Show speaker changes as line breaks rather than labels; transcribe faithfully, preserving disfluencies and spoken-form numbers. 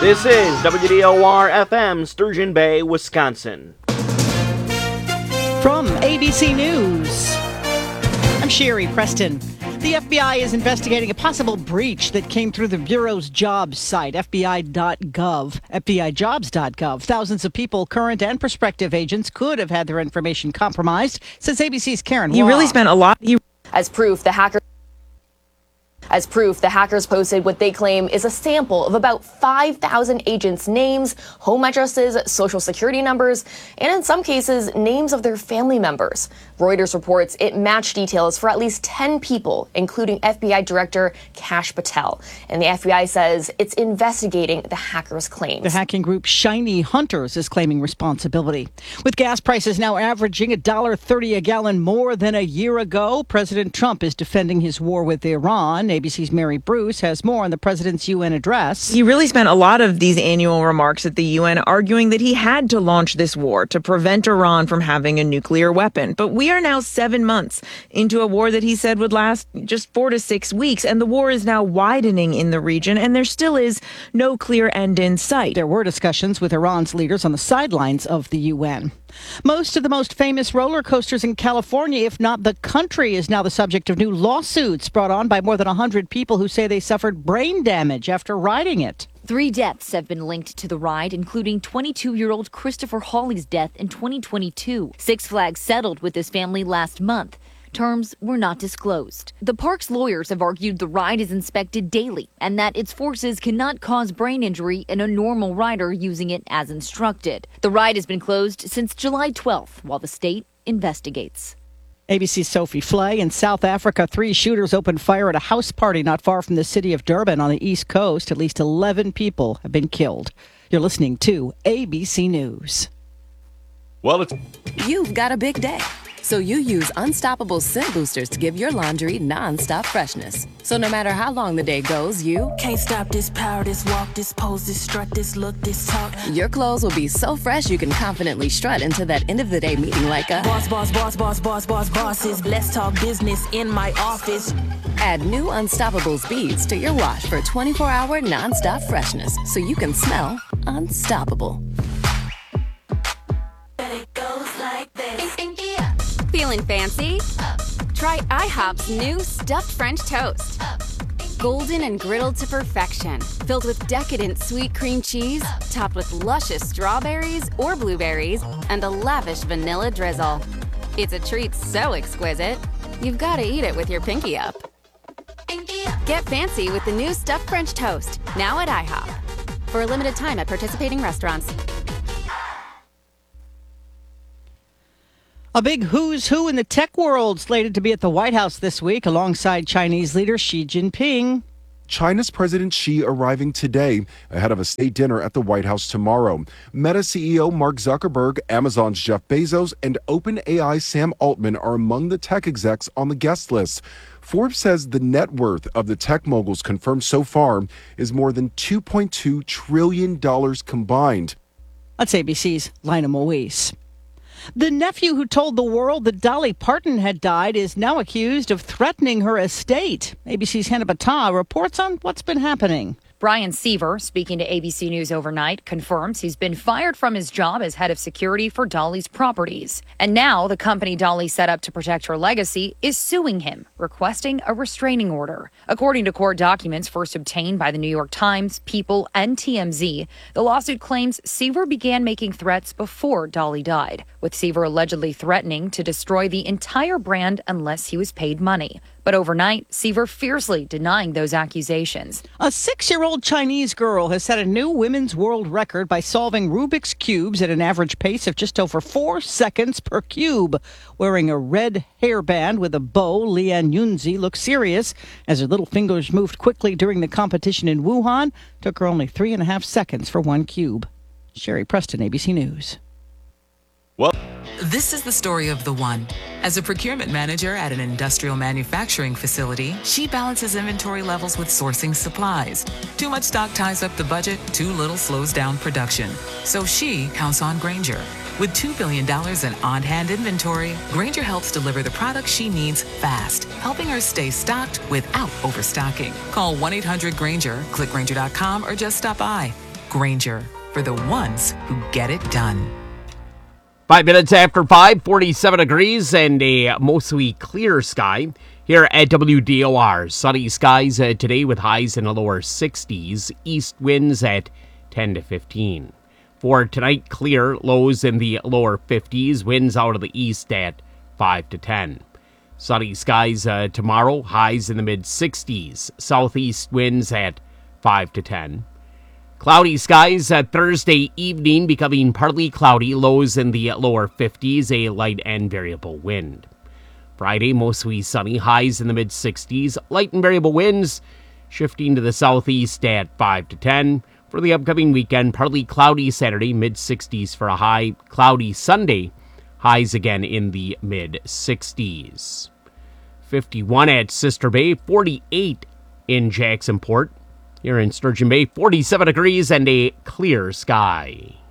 This is W D O R F M, Sturgeon Bay, Wisconsin.
From A B C News, I'm Sherry Preston. The F B I is investigating a possible breach that came through the Bureau's jobs site, F B I dot gov, F B I jobs dot gov. Thousands of people, current and prospective agents, could have had their information compromised, says A B C's Karen
He
Waugh.
really spent a lot. He-
As proof, the hacker As proof, the hackers posted what they claim is a sample of about five thousand agents' names, home addresses, social security numbers, and in some cases, names of their family members. Reuters reports it matched details for at least ten people, including F B I Director Kash Patel. And the F B I says it's investigating the hackers' claims.
The hacking group Shiny Hunters is claiming responsibility. With gas prices now averaging one dollar and thirty cents a gallon more than a year ago, President Trump is defending his war with Iran. A B C's Mary Bruce has more on the president's U N address.
He really spent a lot of these annual remarks at the U N arguing that he had to launch this war to prevent Iran from having a nuclear weapon. But we are now seven months into a war that he said would last just four to six weeks, and the war is now widening in the region, and there still is no clear end in sight.
There were discussions with Iran's leaders on the sidelines of the U N. Most of the most famous roller coasters in California, if not the country, is now the subject of new lawsuits brought on by more than one hundred people who say they suffered brain damage after riding it.
Three deaths have been linked to the ride, including twenty-two-year-old Christopher Hawley's death in twenty twenty-two. Six Flags settled with his family last month. Terms were not disclosed. The park's lawyers have argued the ride is inspected daily and that its forces cannot cause brain injury in a normal rider using it as instructed. The ride has been closed since July twelfth while the state investigates.
A B C's Sophie Flay. In South Africa, three shooters opened fire at a house party not far from the city of Durban on the East Coast. At least eleven people have been killed. You're listening to A B C News.
Well, it's...
You've got a big day, so you use Unstoppable Scent Boosters to give your laundry non-stop freshness. So no matter how long the day goes, you
can't stop this power, this walk, this pose, this strut, this look, this talk.
Your clothes will be so fresh you can confidently strut into that end of the day meeting like a
boss, boss, boss, boss, boss, boss, bosses. Let's talk business in my office.
Add new Unstoppables beads to your wash for twenty-four hour non-stop freshness, so you can smell unstoppable.
Feeling fancy? Try IHOP's new stuffed French toast. Golden and griddled to perfection, filled with decadent sweet cream cheese, topped with luscious strawberries or blueberries, and a lavish vanilla drizzle. It's a treat so exquisite, you've got to eat it with your pinky up. Get fancy with the new stuffed French toast, now at IHOP. For a limited time at participating restaurants.
A big who's who in the tech world slated to be at the White House this week alongside Chinese leader Xi Jinping.
China's President Xi arriving today ahead of a state dinner at the White House tomorrow. Meta C E O Mark Zuckerberg, Amazon's Jeff Bezos, and OpenAI Sam Altman are among the tech execs on the guest list. Forbes says the net worth of the tech moguls confirmed so far is more than two point two trillion dollars combined.
That's A B C's Lina Moise. The nephew who told the world that Dolly Parton had died is now accused of threatening her estate. A B C's Hannah Battah reports on what's been happening.
Brian Seaver, speaking to A B C News overnight, confirms he's been fired from his job as head of security for Dolly's properties. And now the company Dolly set up to protect her legacy is suing him, requesting a restraining order. According to court documents first obtained by the New York Times, People, and T M Z, the lawsuit claims Seaver began making threats before Dolly died, with Seaver allegedly threatening to destroy the entire brand unless he was paid money. But overnight, Seaver fiercely denying those accusations.
A six-year-old Chinese girl has set a new women's world record by solving Rubik's Cubes at an average pace of just over four seconds per cube. Wearing a red hairband with a bow, Lian Yunzi looked serious as her little fingers moved quickly during the competition in Wuhan. Took her only three and a half seconds for one cube. Sherry Preston, A B C News.
Well,
this is the story of the one. As a procurement manager at an industrial manufacturing facility, she balances inventory levels with sourcing supplies. Too much stock ties up the budget, too little slows down production. So she counts on Grainger. With two billion dollars in on-hand inventory, Grainger helps deliver the products she needs fast, helping her stay stocked without overstocking. Call one eight hundred Grainger, click Grainger dot com, or just stop by. Grainger, for the ones who get it done.
Five minutes after five, forty-seven degrees and a mostly clear sky here at W D O R. Sunny skies uh, today with highs in the lower sixties. East winds at ten to fifteen. For tonight, clear, lows in the lower fifties. Winds out of the east at five to ten. Sunny skies uh, tomorrow, highs in the mid sixties. Southeast winds at five to ten. Cloudy skies uh, Thursday evening, becoming partly cloudy, lows in the lower fifties, a light and variable wind. Friday, mostly sunny, highs in the mid sixties, light and variable winds shifting to the southeast at five to ten. For the upcoming weekend, partly cloudy Saturday, mid sixties for a high, cloudy Sunday, highs again in the mid sixties. fifty-one at Sister Bay, forty-eight in Jacksonport. Here in Sturgeon Bay, forty-seven degrees and a clear sky.